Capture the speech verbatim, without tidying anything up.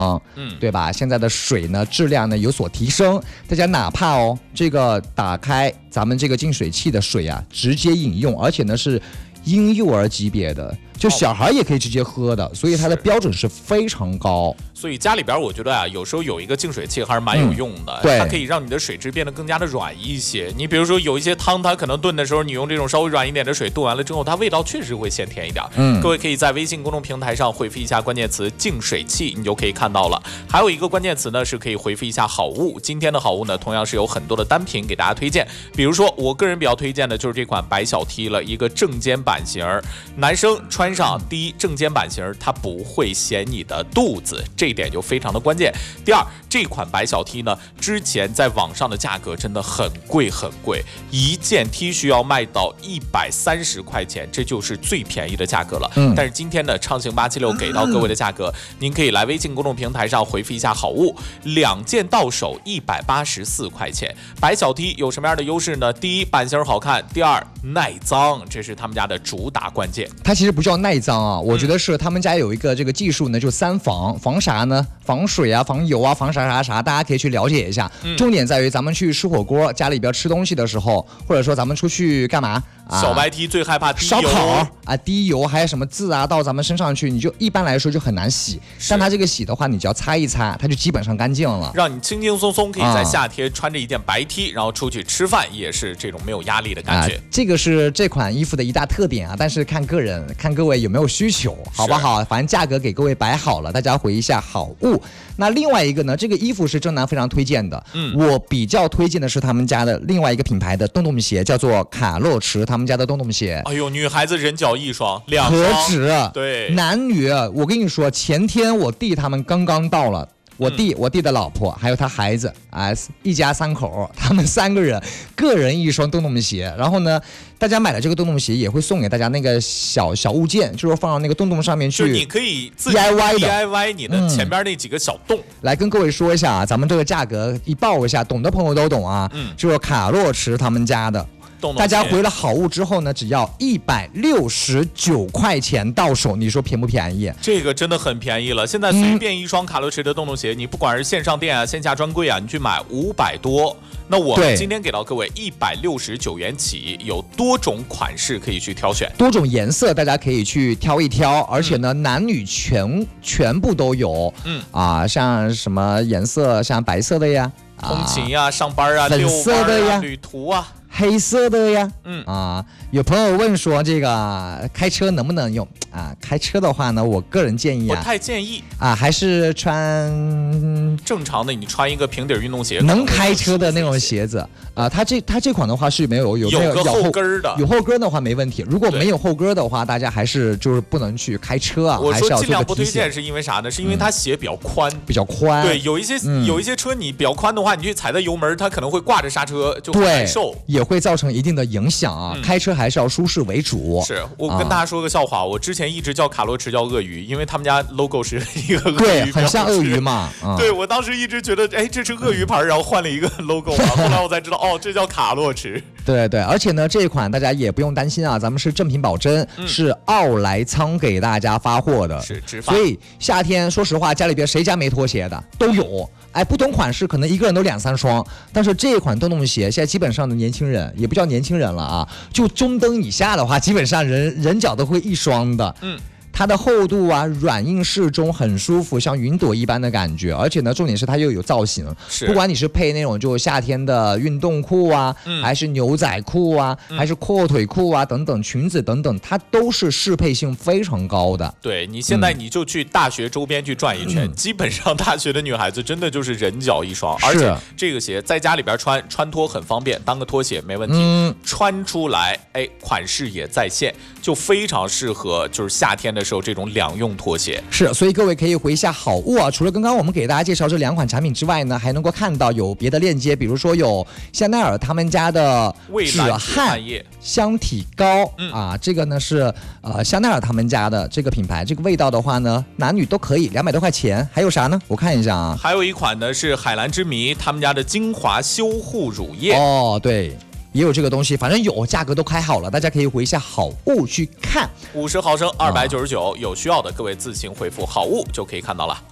嗯，对吧？现在的水呢质量呢有所提升，大家哪怕哦这个打开咱们这个净水器的水啊，直接饮用，而且呢是婴幼儿级别的，就小孩也可以直接喝的，所以它的标准是非常高。 所以家里边我觉得啊，有时候有一个净水器还是蛮有用的，嗯、 对， 它可以让你的水质变得更加的软一些。你比如说有一些汤，它可能炖的时候，你用这种稍微软一点的水炖完了之后，它味道确实会鲜甜一点。嗯，各位可以在微信公众平台上回复一下关键词“净水器”，你就可以看到了。还有一个关键词呢，是可以回复一下好物。今天的好物呢，同样是有很多的单品给大家推荐。比如说，我个人比较推荐的就是这款白小 T 了，一个正肩版型，男生穿上第一正肩版型，它不会显你的肚子，这一点就非常的关键。关键，第二，这款白小 T 呢，之前在网上的价格真的很贵很贵，一件 T 恤要卖到一百三十块钱，这就是最便宜的价格了。嗯，但是今天呢，畅行八七六给到各位的价格，嗯、您可以来微信公众平台上回复一下好物，两件到手一百八十四块钱。白小 T 有什么样的优势呢？第一，版型好看；第二，耐脏，这是他们家的主打关键。 它其实不叫耐脏啊，我觉得是他们家有一个这个技术呢，就三防，防啥呢？防水。水啊，防油啊，防啥啥啥，大家可以去了解一下。嗯、重点在于咱们去吃火锅，家里边吃东西的时候，或者说咱们出去干嘛？啊、 小白 T 最害怕滴油， 烧烤啊，滴油还有什么渍啊，到咱们身上去，你就一般来说就很难洗。但它这个洗的话，你只要擦一擦，它就基本上干净了， 让你轻轻松松可以在夏天穿着一件白 T，、啊、然后出去吃饭也是这种没有压力的感觉。啊、 这个是这款衣服的一大特点啊，但是看个人，看各位有没有需求，好不好？反正价格给各位摆好了，大家回一下好物。那另外一个呢，这个衣服是正南非常推荐的，嗯，我比较推荐的是他们家的另外一个品牌的洞洞鞋，叫做卡洛驰，他们家的洞洞鞋。 哎呦，女孩子人脚一双，两双， 何止？ 对， 男女，我跟你说，前天我弟他们刚刚到了。我弟、嗯、我弟的老婆还有他孩子啊，一家三口，他们三个人个人一双洞洞鞋。然后呢，大家买了这个洞洞鞋也会送给大家那个小小物件，就是放到那个洞洞上面去， 就是你可以自己 D I Y 的 D I Y 你的前边那几个小洞、嗯。 来跟各位说一下啊，咱们这个价格一报一下，懂的朋友都懂啊。嗯，就是卡洛驰他们家的。大家回了好物之后呢，只要一百六十九块钱到手，你说便不便宜？ 这个真的很便宜了。现在随便一双卡洛驰的洞洞鞋，嗯、你不管是线上店啊、线下专柜啊，你去买五百多。那我们今天给到各位一百六十九元起，有多种款式可以去挑选， 多种颜色大家可以去挑一挑，而且呢，嗯、男女全全部都有。嗯啊，像什么颜色，像白色的呀， 通勤呀、啊、上班啊、 粉色的呀、 旅途啊。 黑色的呀，嗯啊，有朋友问说这个开车能不能用啊？开车的话呢，我个人建议啊， 不太建议啊，还是穿正常的，你穿一个平底运动鞋， 能开车的那种鞋子啊。它这它这款的话是没有有有个后跟的， 有后跟的话没问题。如果没有后跟的话，大家还是就是不能去开车啊。 我说尽量不推荐是因为啥呢？是因为它鞋比较宽， 比较宽。 对，有一些、嗯、有一些车你比较宽的话，你去踩在油门，它可能会挂着刹车，就很难受。 也会造成一定的影响啊、嗯！开车还是要舒适为主。 是我跟大家说个笑话，啊、我之前一直叫卡洛驰叫鳄鱼，因为他们家 logo 是一个鳄鱼， 对，很像鳄鱼嘛。 啊、对，我当时一直觉得，哎，这是鳄鱼牌，然后换了一个 logo 嘛，后来我才知道，哦，这叫卡洛驰。 对对，而且呢，这一款大家也不用担心啊，咱们是正品保真，嗯、是奥莱仓给大家发货的， 是直发。 所以夏天说实话，家里边谁家没拖鞋的都有。哎，不同款式可能一个人都两三双，但是这一款洞洞鞋现在基本上的年轻人也不叫年轻人了啊，就中等以下的话，基本上人人脚都会一双的。嗯。它的厚度啊，软硬适中，很舒服，像云朵一般的感觉。而且呢，重点是它又有造型，不管你是配那种就夏天的运动裤啊，嗯、还是牛仔裤啊，嗯、还是阔腿裤啊等等，裙子等等，它都是适配性非常高的。 对，你现在你就去大学周边去转一圈，嗯、基本上大学的女孩子真的就是人脚一双，而且这个鞋在家里边穿穿脱很方便，当个拖鞋没问题。嗯、穿出来，哎，款式也在线，就非常适合就是夏天的时候这种两用拖鞋。 是，所以各位可以回一下好物啊。除了刚刚我们给大家介绍这两款产品之外呢，还能够看到有别的链接，比如说有香奈儿他们家的止汗香体膏、嗯、啊，这个呢是呃香奈儿他们家的这个品牌，这个味道的话呢，男女都可以，两百多块钱。还有啥呢？我看一下啊， 还有一款呢是海蓝之谜他们家的精华修护乳液。 哦，对。也有这个东西，反正有，价格都开好了，大家可以回一下好物去看。 五十毫升二百九十九，有需要的各位自行回复好物就可以看到了。